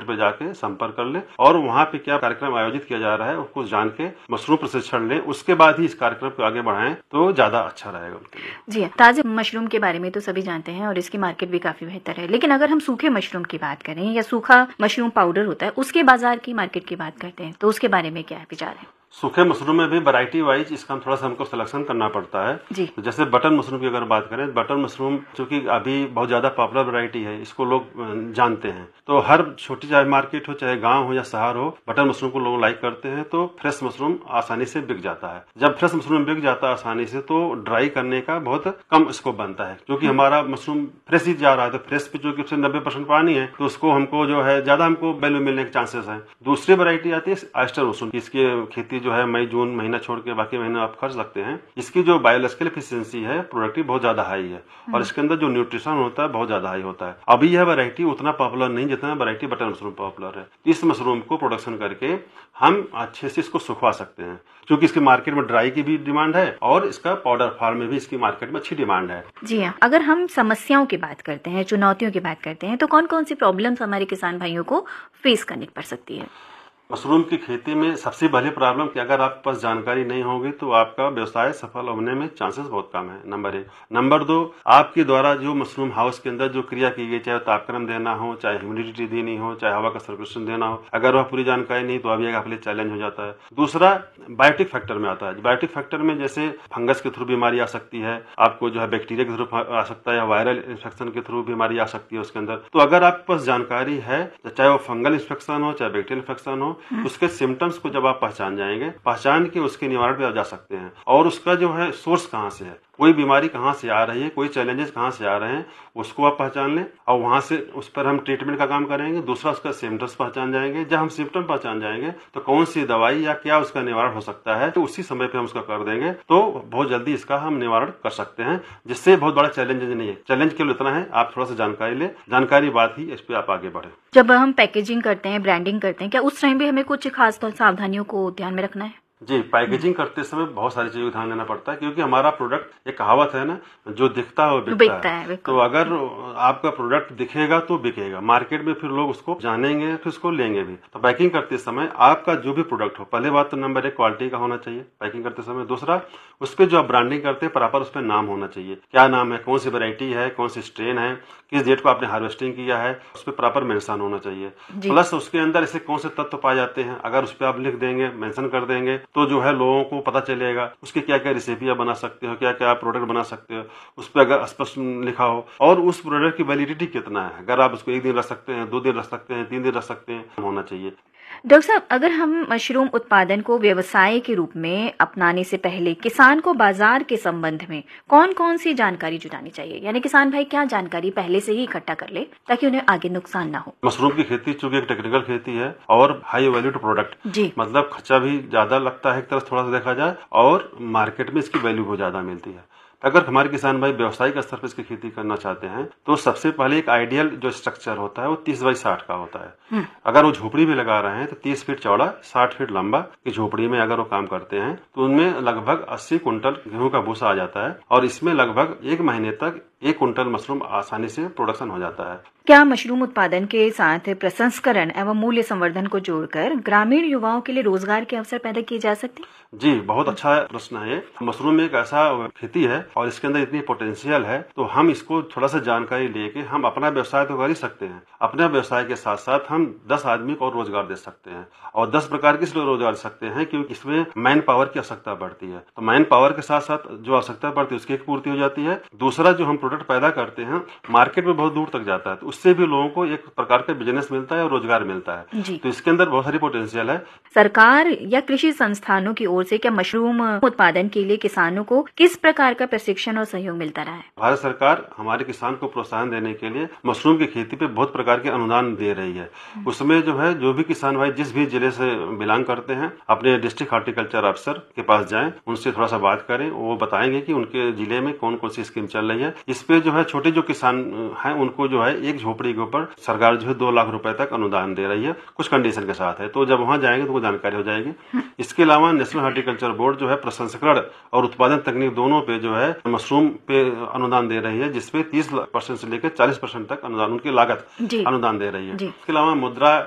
पे जाके संपर्क कर लें और वहाँ पे क्या कार्यक्रम आयोजित किया जा रहा है उसको जान के मशरूम प्रशिक्षण लें, उसके बाद ही इस कार्यक्रम को आगे बढ़ाएं तो ज्यादा अच्छा रहेगा उनके लिए। जी, ताजे मशरूम के बारे में तो सभी जानते हैं और इसकी मार्केट भी काफी बेहतर है, लेकिन अगर हम सूखे मशरूम की बात करें या सूखा मशरूम पाउडर होता है उसके बाजार की मार्केट की बात करते हैं तो उसके बारे में क्या विचार है? सूखे मशरूम में भी वैरायटी वाइज इसका थोड़ा सा हमको सिलेक्शन करना पड़ता है। तो जैसे बटन मशरूम की अगर बात करें, बटन मशरूम चूंकि अभी बहुत ज्यादा पॉपुलर वैरायटी है, इसको लोग जानते हैं, तो हर छोटी चाहे मार्केट हो चाहे गांव हो या शहर हो, बटन मशरूम को लोग लाइक करते हैं। तो फ्रेश मशरूम आसानी से बिक जाता है। जब फ्रेश मशरूम बिक जाता है आसानी से तो ड्राई करने का बहुत कम स्कोप बनता है, क्योंकि हमारा मशरूम फ्रेश ही जा रहा है। तो फ्रेश पे जो 90% पानी है तो उसको हमको जो है ज्यादा हमको वैल्यू मिलने के चांसेस है। दूसरी वैरायटी आती है ऑयस्टर मशरूम, इसकी खेती जो है मई जून महीना छोड़ के बाकी महीना आप कर सकते हैं। इसकी जो बायोलॉजिकल एफिशिएंसी है, प्रोडक्टिव बहुत ज्यादा हाई है और इसके अंदर जो न्यूट्रिशन होता है बहुत ज्यादा हाई होता है। अभी यह वैरायटी उतना पॉपुलर नहीं जितना वैरायटी बटन मशरूम पॉपुलर है। इस मशरूम को प्रोडक्शन करके हम अच्छे से इसको सुखवा सकते हैं, क्योंकि इसकी मार्केट में ड्राई की भी डिमांड है और इसका पाउडर फॉर्म में भी इसकी मार्केट में अच्छी डिमांड है। जी हाँ, अगर हम समस्याओं की बात करते हैं, चुनौतियों की बात करते हैं, तो कौन कौन सी प्रॉब्लम्स हमारे किसान भाइयों को फेस करनी पड़ सकती है? मशरूम की खेती में सबसे पहली प्रॉब्लम कि अगर आपके पास जानकारी नहीं होगी तो आपका व्यवसाय सफल होने में चांसेस बहुत कम है, नंबर 1। नंबर 2, आपके द्वारा जो मशरूम हाउस के अंदर जो क्रिया की गई, चाहे तापक्रम देना हो, चाहे ह्यूमिडिटी देनी हो, चाहे हवा का सर्कुलेशन देना हो, अगर वह पूरी जानकारी नहीं तो अभी आपके लिए चैलेंज हो जाता है। दूसरा, बायोटिक फैक्टर में आता है। बायोटिक फैक्टर में जैसे फंगस के थ्रू बीमारी आ सकती है, आपको जो है बैक्टीरिया के थ्रू आ सकता है या वायरल इन्फेक्शन के थ्रू बीमारी आ सकती है उसके अंदर। तो अगर आपके पास जानकारी है, चाहे वो फंगल इन्फेक्शन हो चाहे बैक्टीरियल इन्फेक्शन हो, उसके सिम्टम्स को जब आप पहचान जाएंगे, पहचान के उसके निवारण पे आप जा सकते हैं। और उसका जो है सोर्स कहाँ से है, कोई बीमारी कहाँ से आ रही है, कोई चैलेंजेस कहाँ से आ रहे हैं, उसको आप पहचान लें और वहां से उस पर हम ट्रीटमेंट का काम करेंगे। दूसरा, उसका सिम्टम्स पहचान जाएंगे। जब हम सिम्टम पहचान जाएंगे तो कौन सी दवाई या क्या उसका निवारण हो सकता है, तो उसी समय पे हम उसका कर देंगे तो बहुत जल्दी इसका हम निवारण कर सकते हैं, जिससे बहुत बड़ा चैलेंज नहीं है। चैलेंज केवल इतना है, आप थोड़ा सा जानकारी लें, जानकारी बाद ही इस पे आप आगे बढ़े। जब हम पैकेजिंग करते हैं, ब्रांडिंग करते हैं, क्या उस टाइम भी हमें कुछ खास सावधानियों को ध्यान में रखना है? जी, पैकेजिंग करते समय बहुत सारी चीजों को ध्यान देना पड़ता है, क्योंकि हमारा प्रोडक्ट, एक कहावत है ना, जो दिखता है वो बिकता है। तो अगर आपका प्रोडक्ट दिखेगा तो बिकेगा, मार्केट में फिर लोग उसको जानेंगे, फिर उसको लेंगे भी। तो पैकिंग करते समय आपका जो भी प्रोडक्ट हो, पहले बात तो नंबर 1 क्वालिटी का होना चाहिए पैकिंग करते समय। दूसरा, उस पर जो आप ब्रांडिंग करते हैं प्रॉपर उस पर नाम होना चाहिए, क्या नाम है, कौन सी वैरायटी है, कौन सी स्ट्रेन है, किस डेट को आपने हार्वेस्टिंग किया है, उस पर प्रॉपर मेंशन होना चाहिए। प्लस उसके अंदर ऐसे कौन से तत्व पाए जाते हैं, अगर उस पर आप लिख देंगे, मेंशन कर देंगे, तो जो है लोगों को पता चलेगा उसकी क्या क्या रेसिपी बना सकते हो, क्या क्या प्रोडक्ट बना सकते हो, उस पर अगर स्पष्ट लिखा हो। और उस प्रोडक्ट की वैलिडिटी कितना है, अगर आप उसको 1 दिन रख सकते हैं, 2 दिन रख सकते हैं, 3 दिन रख सकते हैं, होना चाहिए। डॉक्टर साहब, अगर हम मशरूम उत्पादन को व्यवसाय के रूप में अपनाने से पहले किसान को बाजार के संबंध में कौन कौन सी जानकारी जुटानी चाहिए, यानी किसान भाई क्या जानकारी पहले से ही इकट्ठा कर ले ताकि उन्हें आगे नुकसान ना हो? मशरूम की खेती चूंकि एक टेक्निकल खेती है और हाई वैल्यूड प्रोडक्ट, मतलब खर्चा भी ज्यादा लगता है एक तरह थोड़ा सा देखा जाए, और मार्केट में इसकी वैल्यू बहुत ज्यादा मिलती है। अगर हमारे किसान भाई व्यवसायिक स्तर पर इसकी खेती करना चाहते हैं तो सबसे पहले एक आइडियल जो स्ट्रक्चर होता है वो 30x60 का होता है। अगर वो झोपड़ी भी लगा रहे हैं तो 30 फीट चौड़ा 60 फीट लंबा की झोपड़ी में अगर वो काम करते हैं तो उनमें लगभग 80 कुंटल गेहूं का भूसा आ जाता है और इसमें लगभग 1 महीने तक 1 कुंटल मशरूम आसानी से प्रोडक्शन हो जाता है। क्या मशरूम उत्पादन के साथ प्रसंस्करण एवं मूल्य संवर्धन को जोड़कर ग्रामीण युवाओं के लिए रोजगार के अवसर पैदा किए जा सकते हैं? जी, बहुत अच्छा प्रश्न है ये। मशरूम एक ऐसा खेती है और इसके अंदर इतनी पोटेंशियल है, तो हम इसको थोड़ा सा जानकारी लेके हम अपना व्यवसाय तो कर ही सकते हैं। अपने व्यवसाय के साथ साथ हम 10 आदमी को और रोजगार दे सकते हैं, और 10 प्रकार के इसलिए रोजगार दे सकते हैं क्योंकि इसमें मैन पावर की आवश्यकता पड़ती है। तो मैन पावर के साथ साथ जो आवश्यकता पड़ती है उसकी एक पूर्ति हो जाती है। दूसरा, जो हम प्रोडक्ट पैदा करते हैं मार्केट में बहुत दूर तक जाता है, तो उससे भी लोगों को एक प्रकार का बिजनेस मिलता है और रोजगार मिलता है। तो इसके अंदर बहुत सारी पोटेंशियल है। सरकार या कृषि संस्थानों की ओर से क्या मशरूम उत्पादन के लिए किसानों को किस प्रकार का प्रशिक्षण और सहयोग मिलता रहा है? भारत सरकार हमारे किसान को प्रोत्साहन देने के लिए मशरूम की खेती पे बहुत प्रकार के अनुदान दे रही है। उसमें जो है, जो भी किसान भाई जिस भी जिले से बिलोंग करते हैं, अपने डिस्ट्रिक्ट हॉर्टिकल्चर अफसर के पास जाएं, उनसे थोड़ा सा बात करें, वो बताएंगे कि उनके जिले में कौन कौन सी स्कीम चल रही है। इस पे जो है छोटे जो किसान हैं उनको जो है एक झोपड़ी के ऊपर सरकार जो है 2 लाख रुपए तक अनुदान दे रही है, कुछ कंडीशन के साथ है। तो जब वहां जाएंगे तो वो जानकारी हो जाएगी। इसके अलावा नेशनल हॉर्टिकल्चर बोर्ड जो है प्रसंस्करण और उत्पादन तकनीक दोनों पे जो है मशरूम पे अनुदान दे रही है, जिसपे 30% से लेकर 40% तक अनुदान, उनकी लागत अनुदान दे रही है। इसके अलावा मुद्रा